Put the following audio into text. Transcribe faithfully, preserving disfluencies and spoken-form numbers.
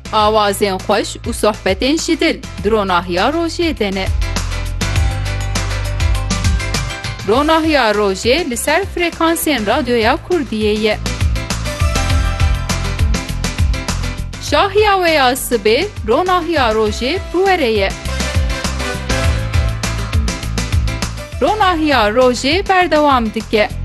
Awazên xweş û sohbetên ji dil di Ronahiya Rojê de ne. Ronahiya Rojê li ser frekansên radyoya Kurdiyê ye. Şahiya we ya sibê Ronahiya Rojê biwere ye. Ronahiya Rojê berdewam dike.